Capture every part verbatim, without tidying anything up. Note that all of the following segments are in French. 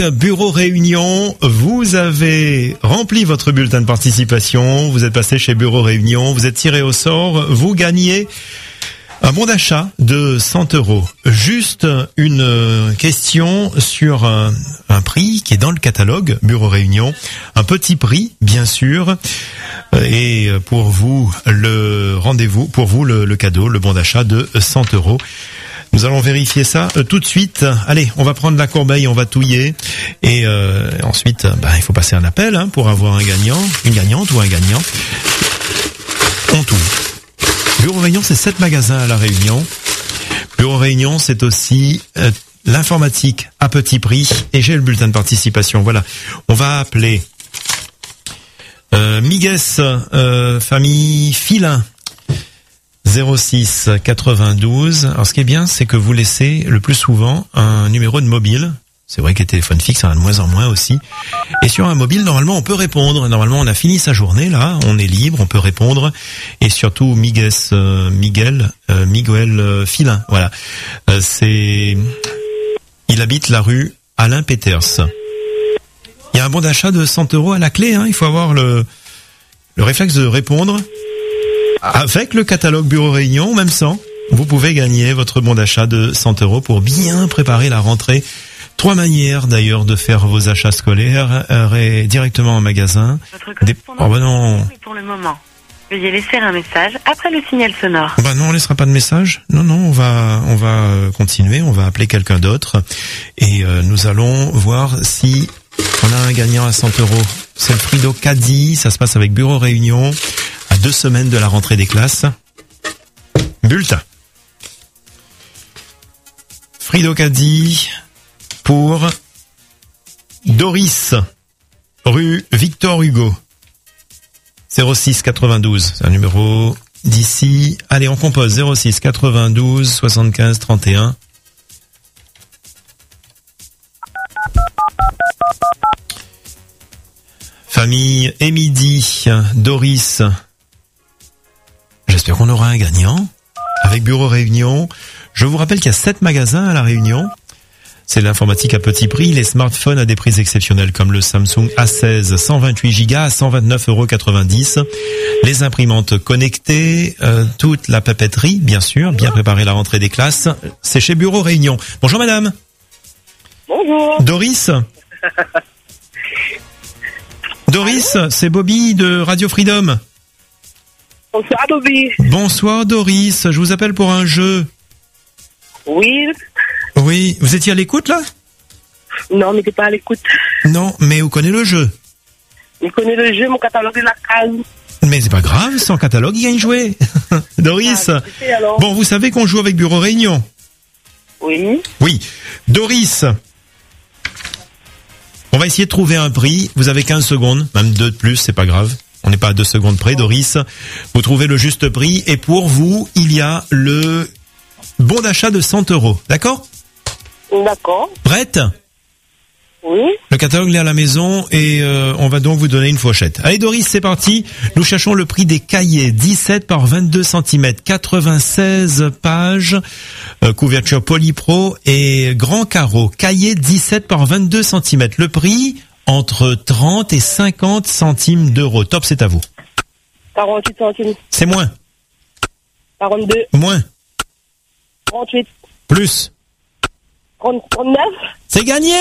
Bureau Réunion, vous avez rempli votre bulletin de participation, vous êtes passé chez Bureau Réunion, vous êtes tiré au sort, vous gagnez un bon d'achat de cent euros. Juste une question sur un, un prix qui est dans le catalogue Bureau Réunion. Un petit prix, bien sûr. Et pour vous, le rendez-vous, pour vous, le, le cadeau, le bon d'achat de cent euros. Nous allons vérifier ça euh, tout de suite. Allez, on va prendre la corbeille, on va touiller. Et euh, ensuite, bah, il faut passer un appel hein, pour avoir un gagnant, une gagnante ou un gagnant. On touille. Bureau Réunion, c'est sept magasins à La Réunion. Bureau Réunion, c'est aussi euh, l'informatique à petit prix. Et j'ai le bulletin de participation. Voilà, on va appeler euh, Migues, euh, famille Filin. zéro six quatre-vingt-douze. Alors ce qui est bien, c'est que vous laissez le plus souvent un numéro de mobile. C'est vrai que les téléphones fixes, il y en a de moins en moins aussi. Et sur un mobile, normalement, on peut répondre. Normalement, on a fini sa journée, là. On est libre, on peut répondre. Et surtout, Migues, euh, Miguel, euh, Miguel euh, Filin. Voilà. Euh, c'est, il habite la rue Alain Peters. Il y a un bon d'achat de cent euros à la clé, hein. Il faut avoir le, le réflexe de répondre. Avec le catalogue Bureau Réunion, même sans, vous pouvez gagner votre bon d'achat de cent euros pour bien préparer la rentrée. Trois manières d'ailleurs de faire vos achats scolaires euh, directement en magasin. Votre Des... Oh bah non. Pour le moment, veuillez laisser un message après le signal sonore. Bah non, on laissera pas de message. Non, non, on va, on va continuer. On va appeler quelqu'un d'autre et euh, nous allons voir si on a un gagnant à cent euros. C'est le Frido Caddy. Ça se passe avec Bureau Réunion. À deux semaines de la rentrée des classes. Bulletin. Frido Caddy pour Doris, rue Victor Hugo. zéro six quatre-vingt-douze, c'est un numéro d'ici. Allez, on compose zéro six quatre-vingt-douze soixante-quinze trente et un. Famille Émidi, Doris. J'espère qu'on aura un gagnant avec Bureau Réunion. Je vous rappelle qu'il y a sept magasins à La Réunion. C'est l'informatique à petit prix, les smartphones à des prix exceptionnels comme le Samsung A seize cent vingt-huit gigas à cent vingt-neuf euros quatre-vingt-dix. Les imprimantes connectées, euh, toute la papeterie, bien sûr, bien préparer la rentrée des classes. C'est chez Bureau Réunion. Bonjour madame. Bonjour. Doris. Doris, c'est Bobby de Radio Freedom. Bonsoir Bobby. Bonsoir Doris, je vous appelle pour un jeu. Oui. Oui, vous étiez à l'écoute là ? Non, mais t'es pas à l'écoute. Non, mais vous connaissez le jeu. Je connais le jeu, mon catalogue est la case. Mais c'est pas grave, sans catalogue, il y a une jouer. Doris. Ah, sais, alors. Bon, vous savez qu'on joue avec Bureau Réunion ? Oui. Oui. Doris. On va essayer de trouver un prix. Vous avez quinze secondes, même deux de plus, c'est pas grave. On n'est pas à deux secondes près, Doris. Vous trouvez le juste prix. Et pour vous, il y a le bon d'achat de cent euros. D'accord ? D'accord. Prête ? Oui. Le catalogue est à la maison et euh, on va donc vous donner une fourchette. Allez Doris, c'est parti. Nous cherchons le prix des cahiers. dix-sept par vingt-deux centimètres, quatre-vingt-seize pages, euh, couverture Polypro et grand carreau. Cahier dix-sept par vingt-deux centimètres. Le prix entre trente et cinquante centimes d'euros. Top, c'est à vous. quarante-huit centimes. C'est moins. quarante-deux. Moins. trente-huit. Plus. trente, trente-neuf. C'est gagné.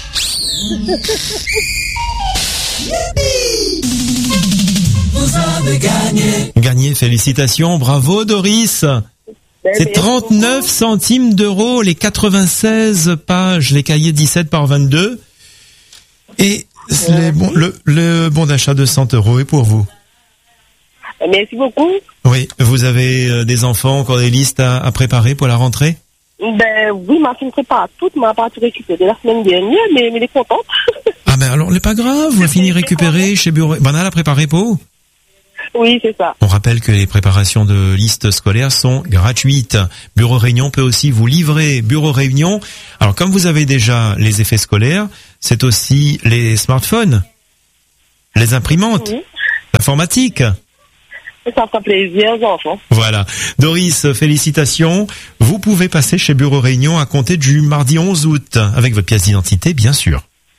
Vous avez gagné. Gagné, félicitations, bravo Doris. C'est trente-neuf centimes d'euros, les quatre-vingt-seize pages, les cahiers dix-sept par vingt-deux. Et les bon, le, le bon d'achat de cent euros est pour vous. Merci beaucoup. Oui, vous avez des enfants, encore des listes à, à préparer pour la rentrée? Ben oui, ma fille ne prépare toute, ma partie récupérée la semaine dernière, mais, mais elle est contente. Ah ben alors, c'est pas grave, vous finissez récupérer chez Bureau. Ben on a préparé pour. Oui, c'est ça. On rappelle que les préparations de listes scolaires sont gratuites. Bureau Réunion peut aussi vous livrer. Bureau Réunion, alors comme vous avez déjà les effets scolaires, c'est aussi les smartphones, les imprimantes, oui. L'informatique. Ça fera plaisir aux enfants. Voilà. Doris, félicitations. Vous pouvez passer chez Bureau Réunion à compter du mardi onze août, avec votre pièce d'identité, bien sûr.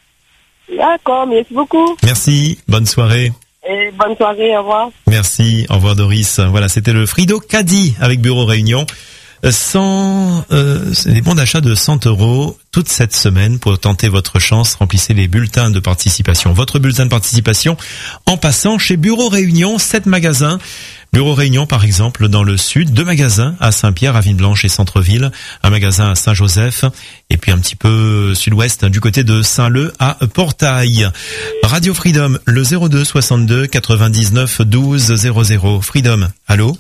D'accord, merci beaucoup. Merci, bonne soirée. Et bonne soirée, au revoir. Merci, au revoir Doris. Voilà, c'était le Frido Caddy avec Bureau Réunion. cent, euh, c'est des bons d'achat de cent euros toute cette semaine pour tenter votre chance. Remplissez les bulletins de participation. Votre bulletin de participation en passant chez Bureau Réunion, sept magasins. Bureau Réunion, par exemple, dans le sud, deux magasins à Saint-Pierre, à Villeblanche et Centre-Ville, un magasin à Saint-Joseph, et puis un petit peu sud-ouest du côté de Saint-Leu à Portail. Radio Freedom, le zéro deux soixante-deux quatre-vingt-dix-neuf douze zéro zéro. Freedom, allô?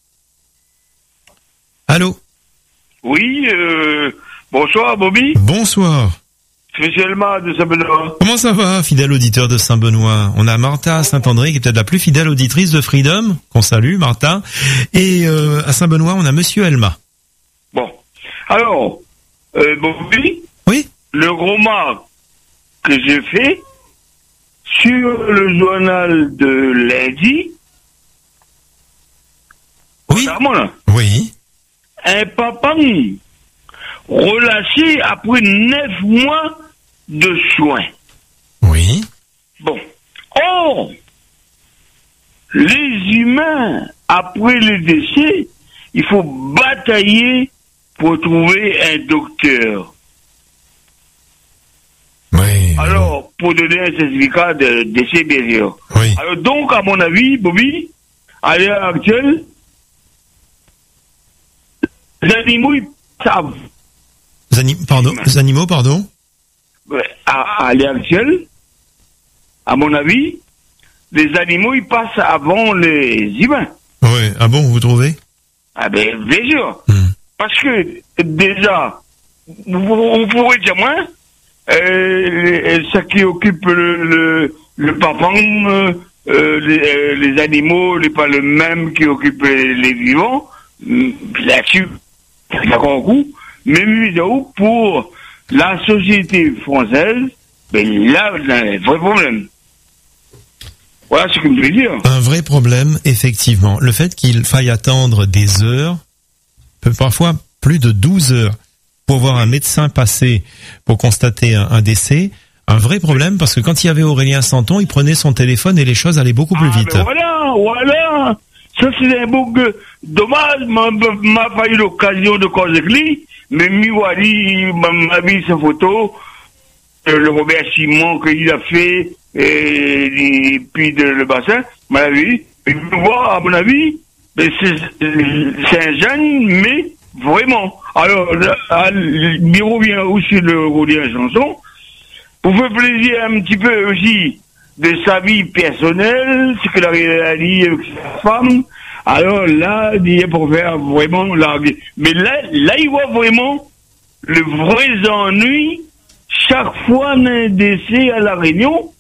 Allô? Oui, euh, bonsoir Bobby. Bonsoir. Monsieur Elma de Saint-Benoît. Comment ça va, fidèle auditeur de Saint-Benoît? On a Martha à Saint-André, qui est peut-être la plus fidèle auditrice de Freedom, qu'on salue, Martha. Et euh, à Saint-Benoît, on a Monsieur Elma. Bon, alors, euh, Bobby. Oui. Le roman que j'ai fait sur le journal de lundi. Oui. Oui. Un papa relâché après neuf mois de soins. Oui. Bon. Or, les humains, après le décès, il faut batailler pour trouver un docteur. Oui. Alors, pour donner un certificat de décès, bien sûr. Oui. Alors, donc, à mon avis, Bobby, à l'heure actuelle, les animaux, ils savent. Zanim- pardon, les animaux, pardon? À, à l'heure actuelle, à mon avis, les animaux, ils passent avant les humains. Oui. Ah bon, vous trouvez? Ah ben, bien sûr. Hmm. Parce que, déjà, on pourrait dire moins, euh, ce qui occupe le, le, le papa, euh, les, les animaux, n'est pas le même qui occupe les, les vivants. Là-dessus, d'accord au coup. Mais vidéo pour la société française, ben là, il y a un vrai problème. Voilà ce que je veux dire. Un vrai problème, effectivement. Le fait qu'il faille attendre des heures, parfois plus de douze heures, pour voir un médecin passer pour constater un, un décès, un vrai problème, parce que quand il y avait Aurélien Santon, il prenait son téléphone et les choses allaient beaucoup plus ah, vite. Ben voilà, voilà. Ça, c'est un beau dommage, m'a, m'a pas eu l'occasion de causer avec lui, mais Miwali m'a mis sa photo, euh, le remerciement qu'il a fait, et, et puis de, le bassin, m'a vu. Et vous voir, à mon avis, c'est, c'est un jeune, mais vraiment. Alors, là, il revient aussi le rôle chanson, pour faire plaisir un petit peu aussi de sa vie personnelle, ce qu'elle a réalisé avec sa femme. Alors là, il est pour faire vraiment larguer. Mais là, là, il voit vraiment le vrai ennui. Chaque fois un décès à la Réunion,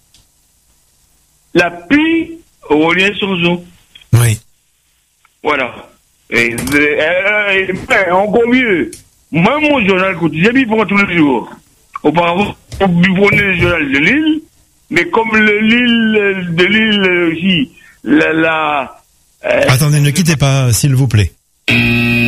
la pluie revient sans eau. Oui. Voilà. Et, et, et, encore mieux. Moi, mon journal quotidien, il prend tous les jours. Auparavant, on prenait le journal de Lille, mais comme le Lille de Lille aussi, la, la euh, Attendez, ne quittez pas, s'il vous plaît.